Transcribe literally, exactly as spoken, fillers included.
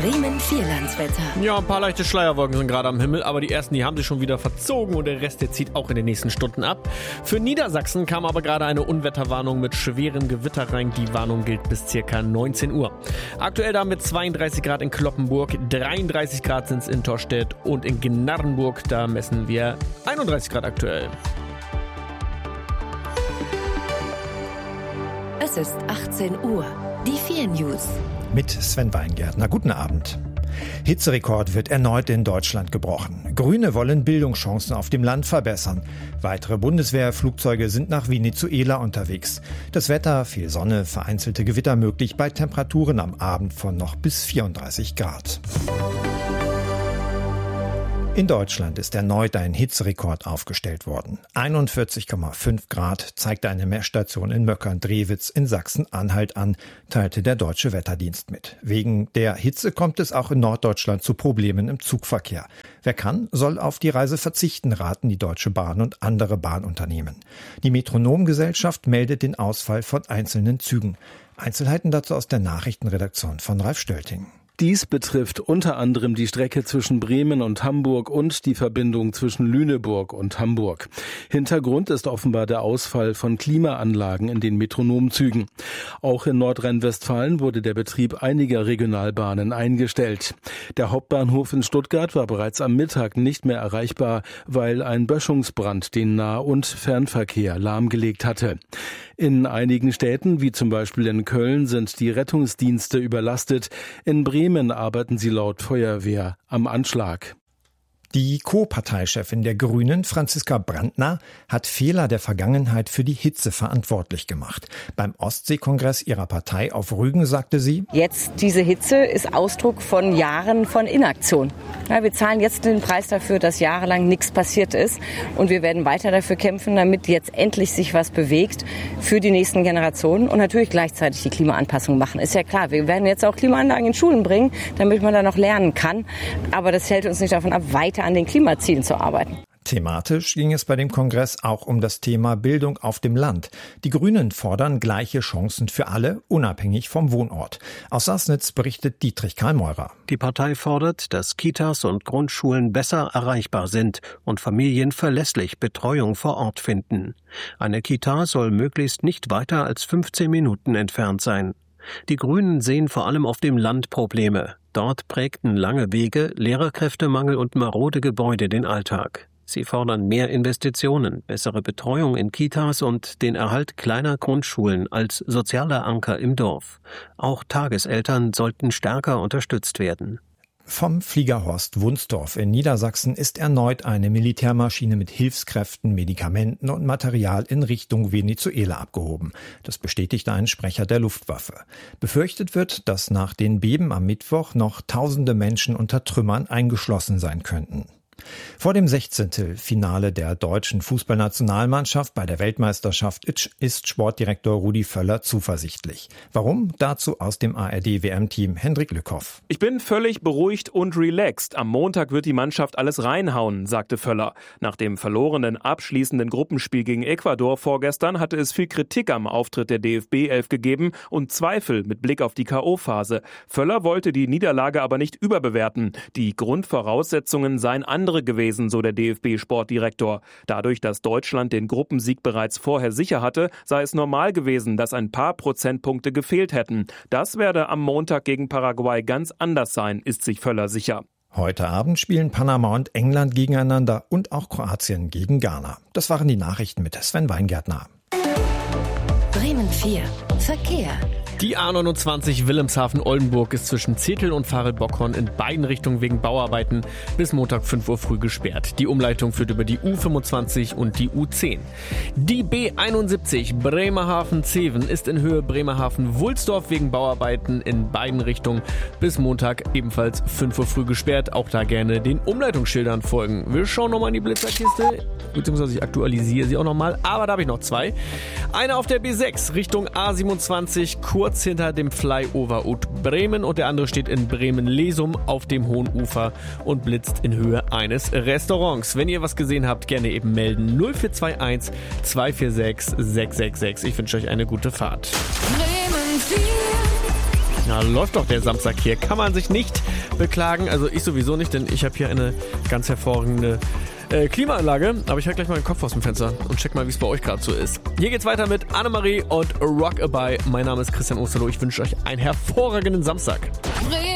Bremen Vierlandswetter. Ja, ein paar leichte Schleierwolken sind gerade am Himmel, aber die ersten, die haben sich schon wieder verzogen und der Rest, der zieht auch in den nächsten Stunden ab. Für Niedersachsen kam aber gerade eine Unwetterwarnung mit schwerem Gewitter rein. Die Warnung gilt bis circa neunzehn Uhr. Aktuell da haben wir zweiunddreißig Grad in Cloppenburg, dreiunddreißig Grad sind es in Torstedt und in Gnarrenburg, da messen wir einunddreißig Grad aktuell. Es ist achtzehn Uhr. Die vier News. Mit Sven Weingärtner. Guten Abend. Hitzerekord wird erneut in Deutschland gebrochen. Grüne wollen Bildungschancen auf dem Land verbessern. Weitere Bundeswehrflugzeuge sind nach Venezuela unterwegs. Das Wetter, viel Sonne, vereinzelte Gewitter möglich bei Temperaturen am Abend von noch bis vierunddreißig Grad. In Deutschland ist erneut ein Hitzerekord aufgestellt worden. einundvierzig Komma fünf Grad zeigte eine Messstation in Möckern-Drewitz in Sachsen-Anhalt an, teilte der Deutsche Wetterdienst mit. Wegen der Hitze kommt es auch in Norddeutschland zu Problemen im Zugverkehr. Wer kann, soll auf die Reise verzichten, raten die Deutsche Bahn und andere Bahnunternehmen. Die Metronom-Gesellschaft meldet den Ausfall von einzelnen Zügen. Einzelheiten dazu aus der Nachrichtenredaktion von Ralf Stölting. Dies betrifft unter anderem die Strecke zwischen Bremen und Hamburg und die Verbindung zwischen Lüneburg und Hamburg. Hintergrund ist offenbar der Ausfall von Klimaanlagen in den Metronomzügen. Auch in Nordrhein-Westfalen wurde der Betrieb einiger Regionalbahnen eingestellt. Der Hauptbahnhof in Stuttgart war bereits am Mittag nicht mehr erreichbar, weil ein Böschungsbrand den Nah- und Fernverkehr lahmgelegt hatte. In einigen Städten, wie zum Beispiel in Köln, sind die Rettungsdienste überlastet. In Bremen arbeiten sie laut Feuerwehr am Anschlag. Die Co-Parteichefin der Grünen, Franziska Brandner, hat Fehler der Vergangenheit für die Hitze verantwortlich gemacht. Beim Ostseekongress ihrer Partei auf Rügen sagte sie: Jetzt diese Hitze ist Ausdruck von Jahren von Inaktion. Ja, wir zahlen jetzt den Preis dafür, dass jahrelang nichts passiert ist. Und wir werden weiter dafür kämpfen, damit jetzt endlich sich was bewegt für die nächsten Generationen und natürlich gleichzeitig die Klimaanpassung machen. Ist ja klar, wir werden jetzt auch Klimaanlagen in Schulen bringen, damit man da noch lernen kann. Aber das hält uns nicht davon ab, weiter an den Klimazielen zu arbeiten. Thematisch ging es bei dem Kongress auch um das Thema Bildung auf dem Land. Die Grünen fordern gleiche Chancen für alle, unabhängig vom Wohnort. Aus Sassnitz berichtet Dietrich Karl-Meurer. Die Partei fordert, dass Kitas und Grundschulen besser erreichbar sind und Familien verlässlich Betreuung vor Ort finden. Eine Kita soll möglichst nicht weiter als fünfzehn Minuten entfernt sein. Die Grünen sehen vor allem auf dem Land Probleme. Dort prägten lange Wege, Lehrerkräftemangel und marode Gebäude den Alltag. Sie fordern mehr Investitionen, bessere Betreuung in Kitas und den Erhalt kleiner Grundschulen als sozialer Anker im Dorf. Auch Tageseltern sollten stärker unterstützt werden. Vom Flieger Horst Wunsdorf in Niedersachsen ist erneut eine Militärmaschine mit Hilfskräften, Medikamenten und Material in Richtung Venezuela abgehoben. Das bestätigte ein Sprecher der Luftwaffe. Befürchtet wird, dass nach den Beben am Mittwoch noch tausende Menschen unter Trümmern eingeschlossen sein könnten. Vor dem sechzehnten Finale der deutschen Fußballnationalmannschaft bei der Weltmeisterschaft ist Sportdirektor Rudi Völler zuversichtlich. Warum? Dazu aus dem A R D-W M-Team Hendrik Lückhoff. Ich bin völlig beruhigt und relaxed. Am Montag wird die Mannschaft alles reinhauen, sagte Völler. Nach dem verlorenen abschließenden Gruppenspiel gegen Ecuador vorgestern hatte es viel Kritik am Auftritt der D F B elf gegeben und Zweifel mit Blick auf die K O-Phase. Völler wollte die Niederlage aber nicht überbewerten. Die Grundvoraussetzungen seien andere gewesen, so der D F B-Sportdirektor. Dadurch, dass Deutschland den Gruppensieg bereits vorher sicher hatte, sei es normal gewesen, dass ein paar Prozentpunkte gefehlt hätten. Das werde am Montag gegen Paraguay ganz anders sein, ist sich Völler sicher. Heute Abend spielen Panama und England gegeneinander und auch Kroatien gegen Ghana. Das waren die Nachrichten mit Sven Weingärtner. Bremen vier. Verkehr. Die A neunundzwanzig Wilhelmshaven-Oldenburg ist zwischen Zetel und Farel-Bockhorn in beiden Richtungen wegen Bauarbeiten bis Montag fünf Uhr früh gesperrt. Die Umleitung führt über die U fünfundzwanzig und die U zehn. Die B einundsiebzig Bremerhaven-Zeven ist in Höhe Bremerhaven-Wulsdorf wegen Bauarbeiten in beiden Richtungen bis Montag ebenfalls fünf Uhr früh gesperrt. Auch da gerne den Umleitungsschildern folgen. Wir schauen nochmal in die Blitzerkiste, beziehungsweise ich aktualisiere sie auch nochmal, aber da habe ich noch zwei. Eine auf der B sechs Richtung A siebenundzwanzig, kurz hinter dem Flyover Ut Bremen, und der andere steht in Bremen-Lesum auf dem Hohen Ufer und blitzt in Höhe eines Restaurants. Wenn ihr was gesehen habt, gerne eben melden. null vier zwei eins zwei vier sechs sechs sechs sechs. Ich wünsche euch eine gute Fahrt. Bremen vier. Ja, läuft doch der Samstag hier. Kann man sich nicht beklagen. Also ich sowieso nicht, denn ich habe hier eine ganz hervorragende äh, Klimaanlage. Aber ich halte gleich mal den Kopf aus dem Fenster und check mal, wie es bei euch gerade so ist. Hier geht's weiter mit Annemarie und Rockabye. Mein Name ist Christian Osterloh. Ich wünsche euch einen hervorragenden Samstag.